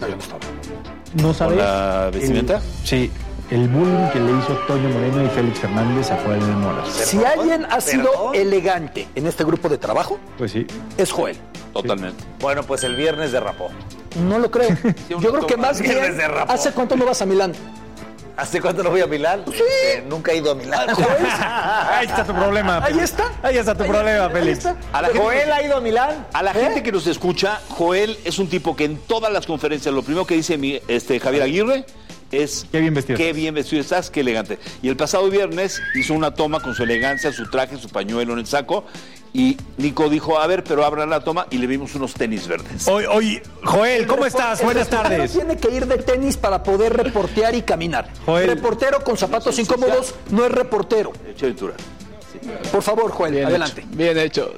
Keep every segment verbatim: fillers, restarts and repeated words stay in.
No, yo no estaba. ¿No sabes? ¿La vestimenta? El, sí, el bullying que le hizo Toño Moreno y Félix Fernández a Joel Mora. Si alguien ha sido ¿Perdón? elegante en este grupo de trabajo, pues sí, es Joel. Totalmente. Sí. Bueno, pues el viernes derrapó. No lo creo. Yo creo que más bien, ¿hace cuánto no vas a Milán? ¿Hace cuánto no voy a Milán? Sí. Este, nunca he ido a Milán. Ahí está tu problema. Ahí Félix. está. Ahí está tu ahí problema, está, Félix. A la ¿Joel gente, ha ido a Milán? A la ¿Eh? gente que nos escucha, Joel es un tipo que en todas las conferencias, lo primero que dice mi, este, Javier Aguirre es... Qué bien vestido Qué estás. bien vestido estás, qué elegante. Y el pasado viernes hizo una toma con su elegancia, su traje, su pañuelo en el saco. Y Nico dijo, a ver, pero abran la toma y le vimos unos tenis verdes. Oye, oye, Joel, ¿cómo estás? El Buenas reportero tardes. Tiene que ir de tenis para poder reportear y caminar. Joel. Reportero con zapatos incómodos no es reportero. Hecho aventura. Por favor, Joel, Bien adelante. Hecho, bien hecho.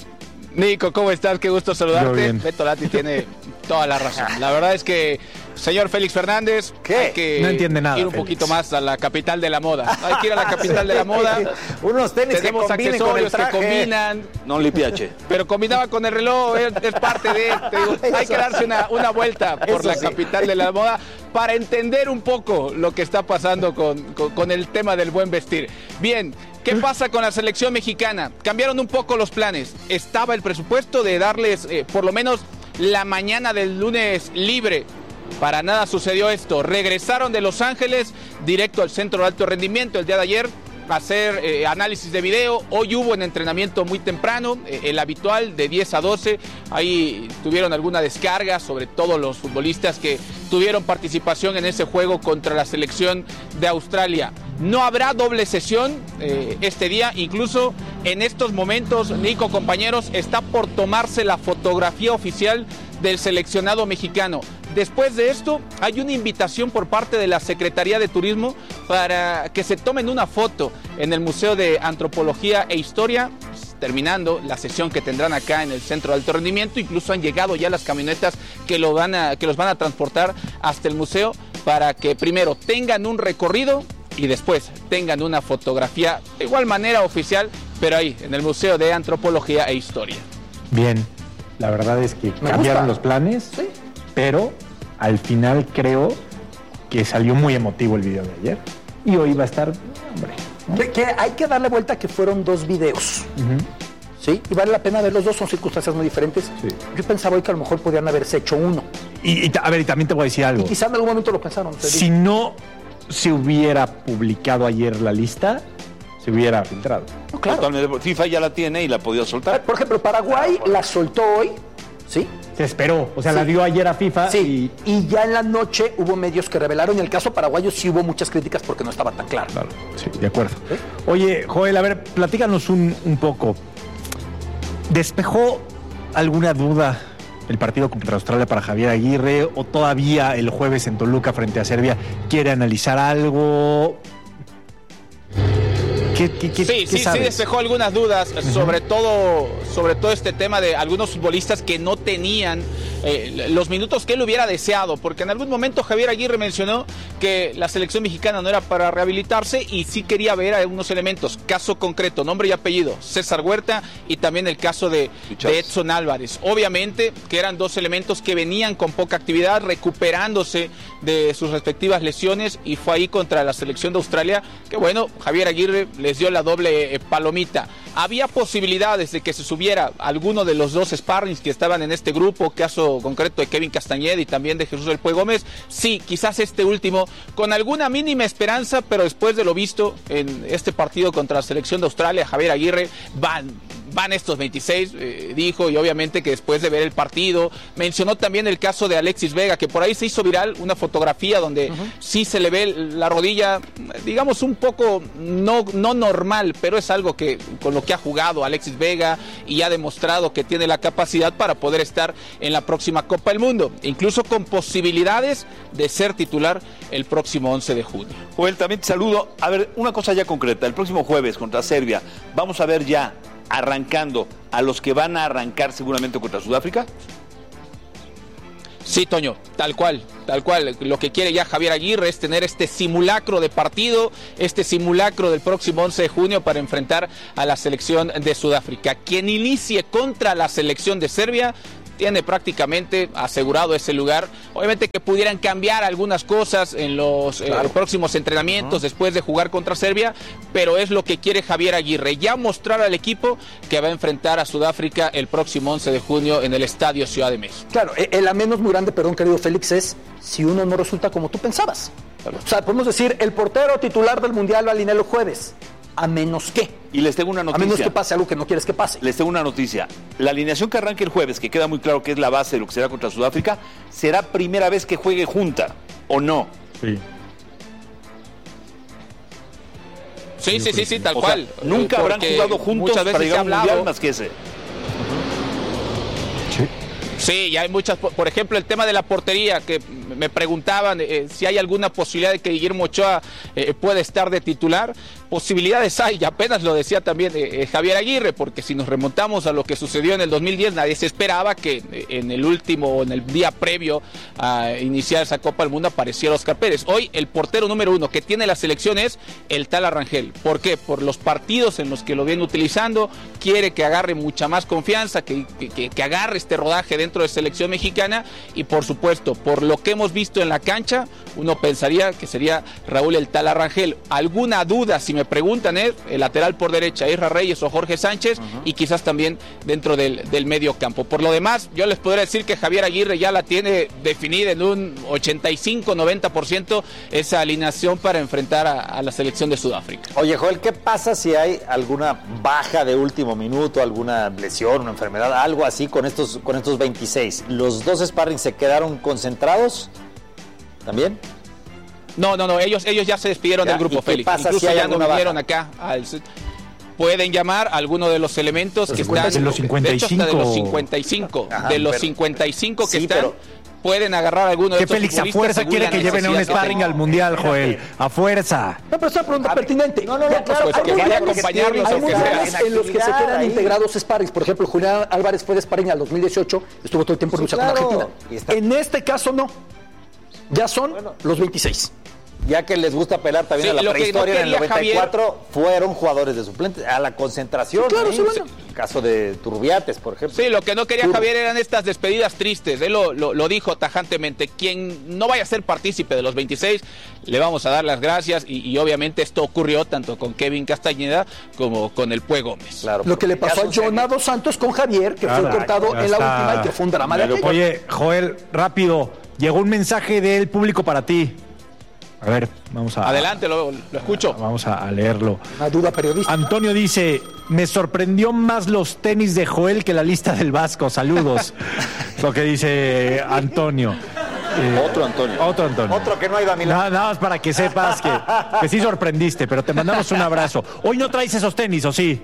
Nico, ¿cómo estás? Qué gusto Yo saludarte. bien. Beto Lati tiene toda la razón. La verdad es que, señor Félix Fernández, ¿Qué? hay que No entiende nada, ir un Félix. poquito más a la capital de la moda. Hay que ir a la capital de la moda. Unos tenis Tenemos que combinen con el accesorios que traje. combinan. No le piache. Pero combinaba con el reloj, es, es parte de... Te digo, hay que darse una, una vuelta por Eso la sí. capital de la moda para entender un poco lo que está pasando con, con, con el tema del buen vestir. Bien, ¿qué pasa con la selección mexicana? Cambiaron un poco los planes. Estaba el presupuesto de darles eh, por lo menos la mañana del lunes libre. Para nada sucedió esto. Regresaron de Los Ángeles directo al centro de alto rendimiento el día de ayer a hacer eh, análisis de video. Hoy hubo un entrenamiento muy temprano, eh, el habitual de diez a doce. Ahí tuvieron alguna descarga, sobre todo los futbolistas que tuvieron participación en ese juego contra la selección de Australia. No habrá doble sesión eh, este día, incluso en estos momentos, Nico, compañeros, está por tomarse la fotografía oficial del seleccionado mexicano. Después de esto, hay una invitación por parte de la Secretaría de Turismo para que se tomen una foto en el Museo de Antropología e Historia, terminando la sesión que tendrán acá en el Centro de Alto Rendimiento. Incluso han llegado ya las camionetas que, lo van a, que los van a transportar hasta el museo para que primero tengan un recorrido y después tengan una fotografía de igual manera oficial, pero ahí, en el Museo de Antropología e Historia. Bien, la verdad es que Me cambiaron gusta. los planes, Sí. pero al final creo que salió muy emotivo el video de ayer. Y hoy va a estar, hombre. ¿no? Que, que hay que darle vuelta que fueron dos videos. ¿Sí? Y vale la pena ver los dos, son circunstancias muy diferentes. Sí. Yo pensaba hoy que a lo mejor podrían haberse hecho uno. Y, y ta- a ver, y también te voy a decir algo. Y quizá en algún momento lo pensaron. te Si digo. no se hubiera publicado ayer la lista, se hubiera filtrado. No, claro. Totalmente. FIFA ya la tiene y la podía soltar. Por ejemplo, Paraguay la soltó hoy, ¿sí? Se esperó, o sea, Sí. la dio ayer a FIFA Sí. y... Y ya en la noche hubo medios que revelaron. Y en el caso paraguayo sí hubo muchas críticas porque no estaba tan claro. Claro, sí, de acuerdo. Oye, Joel, a ver, platícanos un, un poco. ¿Despejó alguna duda el partido contra Australia para Javier Aguirre o todavía el jueves en Toluca frente a Serbia quiere analizar algo? ¿Qué, qué, qué, Sí, qué sí, sí sabes? despejó algunas dudas, uh-huh. sobre todo sobre todo este tema de algunos futbolistas que no tenían eh, los minutos que él hubiera deseado, porque en algún momento Javier Aguirre mencionó que la selección mexicana no era para rehabilitarse y sí quería ver algunos elementos. Caso concreto, nombre y apellido, César Huerta, y también el caso de, de Edson Álvarez. Obviamente que eran dos elementos que venían con poca actividad, recuperándose de sus respectivas lesiones, y fue ahí contra la selección de Australia que, bueno, Javier Aguirre les dio la doble eh, palomita. Había posibilidades de que se subiera alguno de los dos sparrings que estaban en este grupo, caso concreto de Kevin Castañeda y también de Jesús del Pue Gómez. Sí, quizás este último, con alguna mínima esperanza, pero después de lo visto en este partido contra la selección de Australia, Javier Aguirre van... Van estos veintiséis, eh, dijo, y obviamente que después de ver el partido, mencionó también el caso de Alexis Vega, que por ahí se hizo viral una fotografía donde uh-huh. sí se le ve la rodilla, digamos, un poco no, no normal, pero es algo que con lo que ha jugado Alexis Vega y ha demostrado que tiene la capacidad para poder estar en la próxima Copa del Mundo, incluso con posibilidades de ser titular el próximo once de junio. Joel, también te saludo. A ver, una cosa ya concreta, el próximo jueves contra Serbia, vamos a ver ya arrancando a los que van a arrancar seguramente contra Sudáfrica. Sí, Toño, tal cual, tal cual. Lo que quiere ya Javier Aguirre es tener este simulacro de partido, este simulacro del próximo once de junio para enfrentar a la selección de Sudáfrica. Quien inicie contra la selección de Serbia tiene prácticamente asegurado ese lugar. Obviamente que pudieran cambiar algunas cosas en los claro. eh, próximos entrenamientos uh-huh. después de jugar contra Serbia, pero es lo que quiere Javier Aguirre, ya mostrar al equipo que va a enfrentar a Sudáfrica el próximo once de junio en el Estadio Ciudad de México. Claro, el a menos muy grande, perdón querido Félix, es si uno no resulta como tú pensabas. O sea, podemos decir, el portero titular del Mundial va a alinear el jueves. A menos que. Y les tengo una noticia. A menos que pase algo que no quieres que pase. Les tengo una noticia. La alineación que arranque el jueves, que queda muy claro que es la base de lo que será contra Sudáfrica, será primera vez que juegue junta, ¿o no? Sí. Sí, sí, sí, sí, tal o cual. Sea, nunca habrán jugado juntos para llegar a un mundial más que ese. Sí. Sí, ya hay muchas, por ejemplo, el tema de la portería, que me preguntaban eh, si hay alguna posibilidad de que Guillermo Ochoa eh, pueda estar de titular. Posibilidades hay, y apenas lo decía también eh, Javier Aguirre, porque si nos remontamos a lo que sucedió en el dos mil diez, nadie se esperaba que eh, en el último, en el día previo a iniciar esa Copa del Mundo apareciera Oscar Pérez. Hoy el portero número uno que tiene la selección es el Tala Rangel. ¿Por qué? Por los partidos en los que lo viene utilizando, quiere que agarre mucha más confianza, que, que, que agarre este rodaje dentro de selección mexicana, y por supuesto, por lo que hemos visto en la cancha, uno pensaría que sería Raúl el Tala Rangel. ¿Alguna duda, si me preguntan, es el lateral por derecha, Isra Reyes o Jorge Sánchez, uh-huh. y quizás también dentro del, del medio campo? Por lo demás, yo les podría decir que Javier Aguirre ya la tiene definida en un ochenta y cinco a noventa por ciento esa alineación para enfrentar a, a la selección de Sudáfrica. Oye, Joel, ¿qué pasa si hay alguna baja de último minuto, alguna lesión, una enfermedad, algo así con estos, con estos veintiséis? ¿Los dos sparring se quedaron concentrados también? No, no, no, ellos, ellos ya se despidieron ya, del grupo, Félix. Incluso si ya no vinieron acá. Al, pueden llamar a alguno de los elementos los que están. De los cincuenta y cinco. De, hecho, hasta de los cincuenta y cinco. Ajá, de los pero, cincuenta y cinco que sí, están. Pero, pueden agarrar a alguno de que estos Félix a fuerza quiere que lleven a un sparring que al Mundial, Joel. A fuerza. No, pero es una pregunta pertinente. No, no, no, claro, pues que vaya a acompañarlos. Hay mundiales en los que se quedan ahí integrados sparrings. Por ejemplo, Julián Álvarez fue de sparring al dos mil dieciocho, estuvo todo el tiempo en lucha con Argentina. En este caso no. Ya son bueno. los veintiséis. Ya que les gusta apelar también sí, a la prehistoria, no en el noventa y cuatro Javier... fueron jugadores de suplentes a la concentración. Sí, claro, ¿eh? sí, bueno. El caso de Turbiates, por ejemplo. Sí, lo que no quería Tur... Javier eran estas despedidas tristes. Él lo, lo, lo dijo tajantemente. Quien no vaya a ser partícipe de los veintiséis, le vamos a dar las gracias. Y, y obviamente esto ocurrió tanto con Kevin Castañeda como con el Pue Gómez. Claro, lo que le pasó a Jonado Santos con Javier, que claro, fue cortado en la última y que fue un drama de aquello. Oye, Joel, rápido. Llegó un mensaje del público para ti. A ver, vamos a... Adelante, lo, lo escucho. Vamos a, a leerlo. Una duda periodística. Antonio dice, me sorprendió más los tenis de Joel que la lista del Vasco. Saludos. Lo que dice Antonio. Eh, otro Antonio. Otro Antonio. Otro que no ha ido a Milán. Nada, nada más para que sepas que, que sí sorprendiste, pero te mandamos un abrazo. Hoy no traes esos tenis, ¿o sí?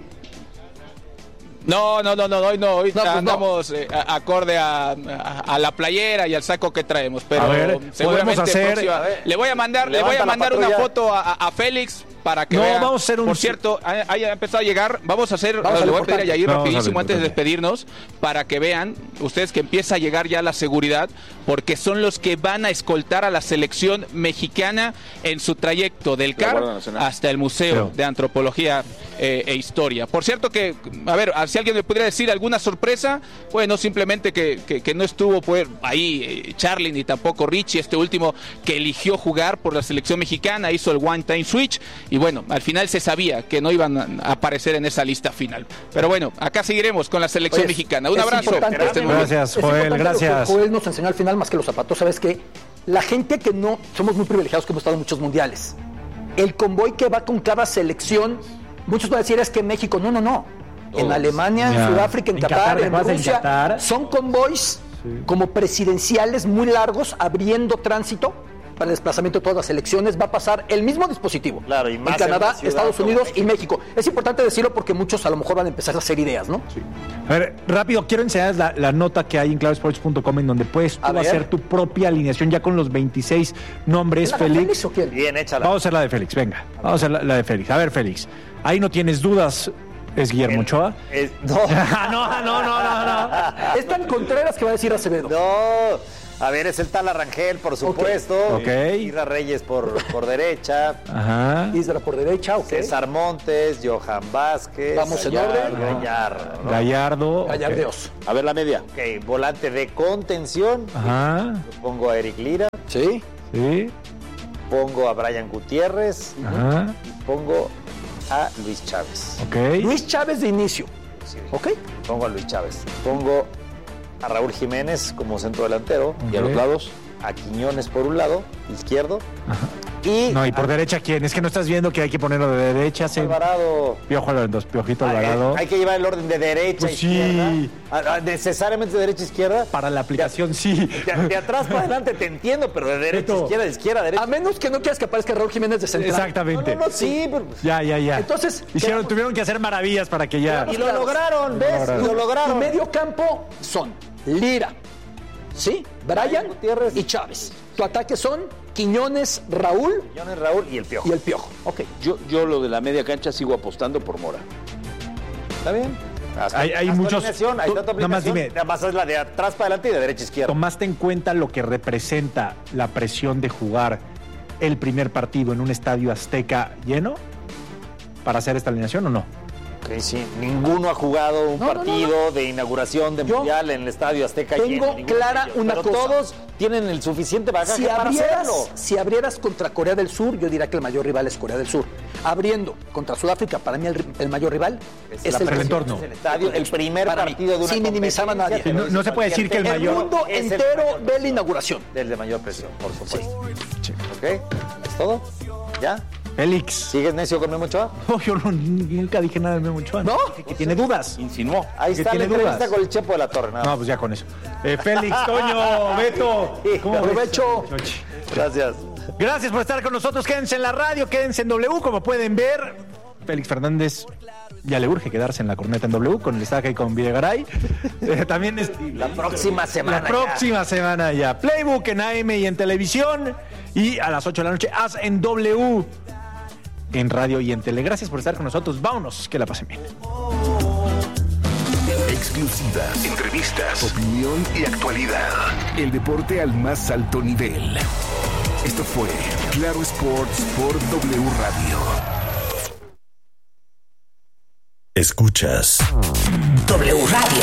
No, no, no, no, hoy no, hoy no, pues andamos no. Eh, a, acorde a, a, a la playera y al saco que traemos, pero a ver, seguramente hacer, próxima, a ver, le voy a mandar, le voy a mandar una foto a, a Félix para que no, vea. Vamos a hacer un... Por cierto, haya empezado a llegar, vamos a hacer, vamos le voy a pedir a Yair vamos rapidísimo a antes de despedirnos, para que vean ustedes que empieza a llegar ya la seguridad, porque son los que van a escoltar a la selección mexicana en su trayecto del C A R hasta el Museo Pero. de Antropología eh, e Historia. Por cierto que, a ver, si alguien me pudiera decir alguna sorpresa, bueno, simplemente que, que, que no estuvo pues, ahí eh, Charly ni tampoco Richie, este último que eligió jugar por la selección mexicana, hizo el one time switch, y bueno, al final se sabía que no iban a aparecer en esa lista final. Pero bueno, acá seguiremos con la selección Oye, mexicana. Un abrazo. Gracias, gracias Joel, gracias. Joel nos enseñó al final más que los zapatos, ¿sabes qué? La gente que no, somos muy privilegiados que hemos estado en muchos mundiales. El convoy que va con cada selección, muchos van a decir es que México, no, no, no. En Todos. Alemania, ya. en Sudáfrica, en, en Qatar, Qatar, en Rusia, en Qatar. Son convoys sí. como presidenciales muy largos, abriendo tránsito para el desplazamiento de todas las elecciones. Va a pasar el mismo dispositivo claro, y más en Canadá, en Estados Unidos México. y México. Es importante decirlo porque muchos a lo mejor van a empezar a hacer ideas, ¿no? Sí. A ver, rápido, quiero enseñarles la, la nota que hay en clave sports punto com en donde puedes tú hacer tu propia alineación ya con los veintiséis nombres, Félix. Félix o quién? Bien, échala. Vamos a hacer la de Félix, venga. Vamos a hacer la, la de Félix. A ver, Félix, ahí no tienes dudas. ¿Es Guillermo Ochoa? Eh, no. no, no, no, no, no, no. Es tan Contreras que va a decir Acevedo. No. A ver, es el tal Arrangel, por supuesto. Ok. Isra Reyes por, por derecha. Ajá. Isra por derecha, ok. César Montes, Johan Vázquez. Vamos en Gallardo, orden. Gallardo, ¿no? Gallardo. Gallardeos. A ver la media. Ok, volante de contención. Ajá. Pongo a Eric Lira. Sí. Sí. Pongo a Brian Gutiérrez. Ajá. Y pongo a Luis Chávez. Ok. Luis Chávez de inicio. Sí, Ok. pongo a Luis Chávez. Pongo a Raúl Jiménez como centro delantero. Y a los Ok. lados. A Quiñones por un lado, izquierdo. Y No, y por a derecha, ¿quién? Es que no estás viendo que hay que ponerlo de derecha. Sí. Alvarado. Piojo Alvarado, Piojito Ah, Alvarado. eh, Hay que llevar el orden de derecha a Pues sí. izquierda. Ah, ah, necesariamente de derecha a izquierda. Para la aplicación, sí. De, de atrás para adelante te entiendo, pero de derecha a Beto. izquierda, de izquierda a derecha. A menos que no quieras que aparezca Raúl Jiménez de central. Exactamente. No, no, no, sí, pero... Ya, ya, ya. Entonces, Hicieron, quedamos- tuvieron que hacer maravillas para que ya. Y lo lograron, ¿ves? lograron. Y lo Tu lograron. medio campo son Lira, ¿sí? Brian Gutiérrez. y Chávez. Tu ataque son Quiñones, Raúl Quiñones, Raúl y el Piojo. y el Piojo. Ok. Yo, yo lo de la media cancha sigo apostando por Mora. ¿Está bien? Hasta- Hay- hay hasta muchos- alineación, ahí tú- está tu nada más alineación. dime. Nada más es la de atrás para adelante y de derecha a izquierda. ¿Tomaste en cuenta lo que representa la presión de jugar el primer partido en un estadio azteca lleno para hacer esta alineación o no? Ok, sí. Ninguno ha jugado un No, no, partido de inauguración de Yo Mundial en el Estadio Azteca tengo lleno, ninguno clara de ellos. una Pero cosa. todos tienen el suficiente bagaje Si para abrieras, hacerlo. si abrieras contra Corea del Sur, yo diría que el mayor rival es Corea del Sur. Abriendo contra Sudáfrica, para mí el, ri- el mayor rival es, la el, el entorno. Es el estadio, el primer Para mí, partido de una sin minimizar a nadie. competencia, No- pero no dice se puede decir que el cualquier El mayor- técnico mundo es el entero mayor ve la presión. inauguración. Del de mayor presión, por supuesto. ¿Ok? ¿Es todo? ¿Ya? Félix. ¿Sigues necio con Memo Ochoa? No, yo no- nunca dije nada de Memo Ochoa. ¿No? Dije que tiene dudas. Insinuó. Ahí Que está la tiene entrevista dudas. con el Chepo de la Torre. Nada No, más. pues ya con eso. Eh, Félix, Toño, Beto. ¿Cómo ves? Aprovecho. Gracias. Gracias por estar con nosotros. Quédense en la radio, quédense en W. Como pueden ver, Félix Fernández ya le urge quedarse en la corneta en W con el Estaca y con Videgaray. Eh, también es La próxima semana. la próxima semana ya. Playbook en A M y en televisión. Y a las ocho de la noche, haz en W. En radio y en tele. Gracias por estar con nosotros. Vámonos, que la pasen bien. Exclusivas, entrevistas, opinión y actualidad. El deporte al más alto nivel. Esto fue Claro Sports por W Radio. Escuchas W Radio.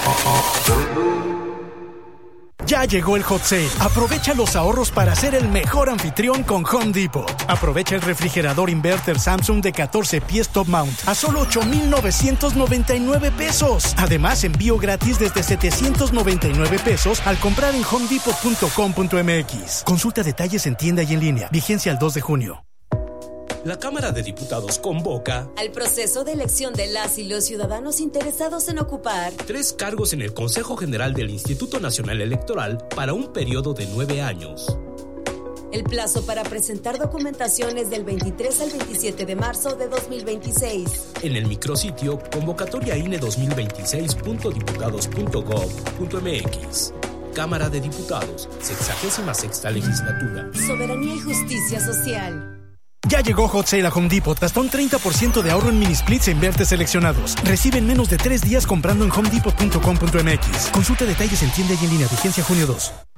Ya llegó el hot sale. Aprovecha los ahorros para ser el mejor anfitrión con Home Depot. Aprovecha el refrigerador inverter Samsung de catorce pies top mount a solo ocho mil novecientos noventa y nueve pesos. Además, envío gratis desde setecientos noventa y nueve pesos al comprar en home depot punto com punto m x. Consulta detalles en tienda y en línea. Vigencia al dos de junio. La Cámara de Diputados convoca al proceso de elección de las y los ciudadanos interesados en ocupar tres cargos en el Consejo General del Instituto Nacional Electoral para un periodo de nueve años. El plazo para presentar documentación es del veintitrés al veintisiete de marzo de dos mil veintiséis. En el micrositio convocatoria I N E dos mil veintiséis punto diputados punto gov punto m x. Cámara de Diputados, sexagésima sexta legislatura. Soberanía y justicia social. Ya llegó Hot Sale a Home Depot. Hasta un treinta por ciento de ahorro en mini splits e invertes seleccionados. Recibe en menos de tres días comprando en home depot punto com punto m x. Consulta detalles en tienda y en línea. Vigencia junio dos.